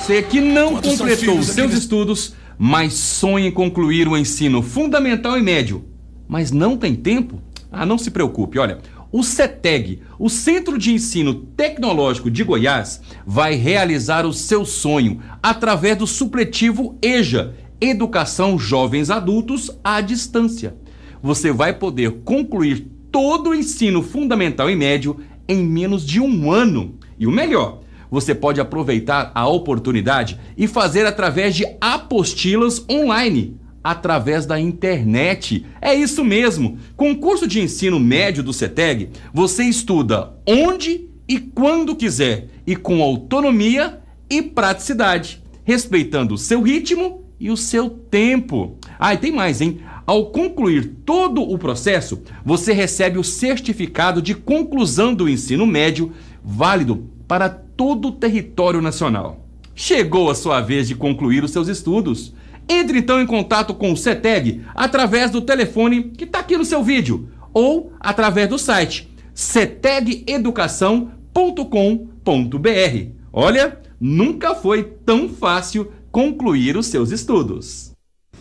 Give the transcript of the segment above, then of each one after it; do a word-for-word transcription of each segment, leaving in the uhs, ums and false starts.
você que não completou os seus estudos, mas sonha em concluir o ensino fundamental e médio, mas não tem tempo? Ah, não se preocupe, olha, o CETEG, o Centro de Ensino Tecnológico de Goiás, vai realizar o seu sonho através do supletivo EJA, Educação Jovens Adultos à Distância. Você vai poder concluir todo o ensino fundamental e médio em menos de um ano. E o melhor, você pode aproveitar a oportunidade e fazer através de apostilas online, através da internet. É isso mesmo! Com o curso de ensino médio do CETEG, você estuda onde e quando quiser e com autonomia e praticidade, respeitando o seu ritmo e o seu tempo. Ah, e tem mais, hein? Ao concluir todo o processo, você recebe o certificado de conclusão do ensino médio, válido para todo o território nacional. Chegou a sua vez de concluir os seus estudos. Entre então em contato com o CETEG através do telefone que está aqui no seu vídeo ou através do site ceteg educação ponto com ponto br. Olha, nunca foi tão fácil concluir os seus estudos.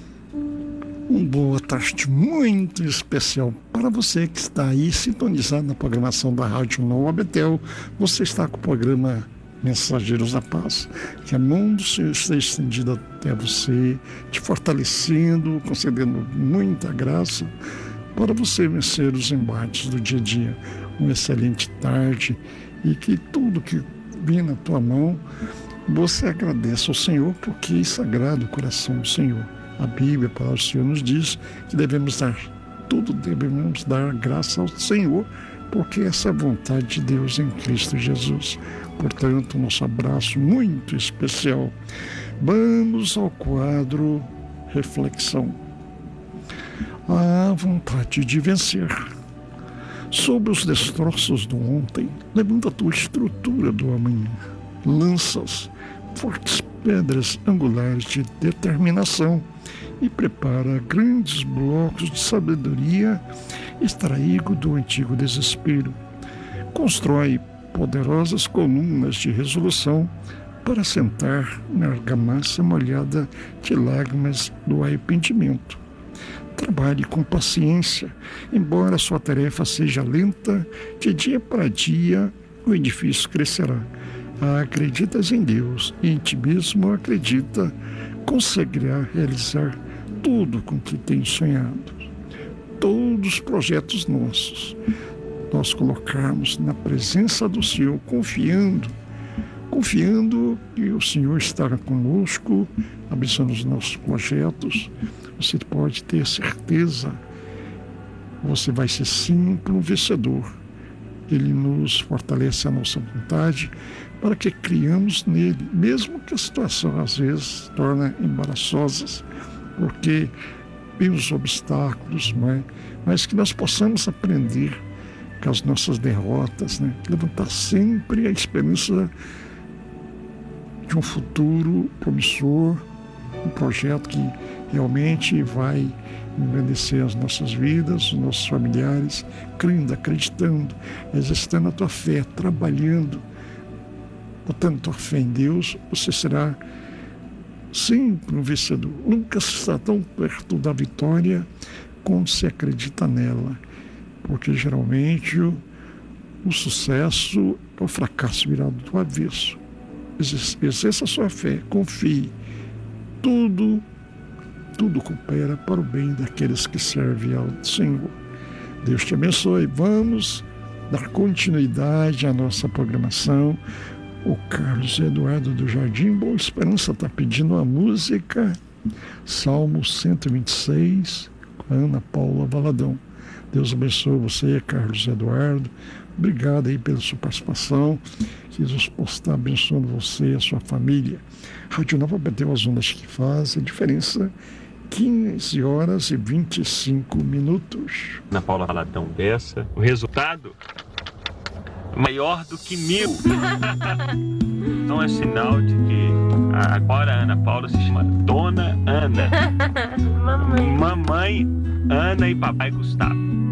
Uma boa tarde muito especial para você que está aí sintonizado na programação da Rádio Nova Betel. Você está com o programa Mensageiros da Paz. Que a mão do Senhor esteja estendida até você, te fortalecendo, concedendo muita graça para você vencer os embates do dia a dia. Uma excelente tarde e que tudo que vem na tua mão, você agradeça ao Senhor, porque é sagrado o coração do Senhor. A Bíblia, a palavra do Senhor nos diz que devemos dar tudo, devemos dar graça ao Senhor, porque essa é a vontade de Deus em Cristo Jesus. Portanto, nosso abraço muito especial. Vamos ao quadro Reflexão. A vontade de vencer. Sob os destroços do ontem, levanta a tua estrutura do amanhã. Lanças fortes pedras angulares de determinação e prepara grandes blocos de sabedoria extraído do antigo desespero. Constrói poderosas colunas de resolução para sentar na argamassa molhada de lágrimas do arrependimento. Trabalhe com paciência, embora sua tarefa seja lenta, de dia para dia o edifício crescerá. Acreditas em Deus e em ti mesmo acredita, conseguirá realizar tudo com que tem sonhado. Todos os projetos nossos, nós colocarmos na presença do Senhor, confiando, confiando que o Senhor estará conosco, abençoando os nossos projetos. Você pode ter certeza, você vai ser sempre um vencedor. Ele nos fortalece a nossa vontade para que criamos nele, mesmo que a situação às vezes se torne embaraçosa, porque vem os obstáculos, não é? Mas que nós possamos aprender com as nossas derrotas, né? Levantar sempre a esperança de um futuro promissor, um projeto que realmente vai engrandecer as nossas vidas, os nossos familiares, crendo, acreditando, exercitando a tua fé, trabalhando, botando tua fé em Deus, você será sempre um vencedor. Nunca está tão perto da vitória quando se acredita nela, porque geralmente o, o sucesso é o fracasso virado do avesso. Exerça a sua fé, confie, tudo Tudo coopera para o bem daqueles que servem ao Senhor. Deus te abençoe. Vamos dar continuidade à nossa programação. O Carlos Eduardo do Jardim Boa Esperança está pedindo a música Salmo cento e vinte e seis, com a Ana Paula Valadão. Deus abençoe você, Carlos Eduardo. Obrigado aí pela sua participação. Que Deus possa estar abençoando você e a sua família. Rádio Nova Betel, as ondas que fazem a diferença. quinze horas e vinte e cinco minutos. Ana Paula Valadão dessa, o resultado maior do que mil. Então é sinal de que agora a Ana Paula se chama Dona Ana. Mamãe. Mamãe Ana e Papai Gustavo.